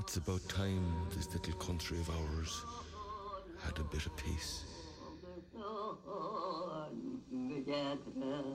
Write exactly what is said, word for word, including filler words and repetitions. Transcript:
It's about time this little country of ours had a bit of peace.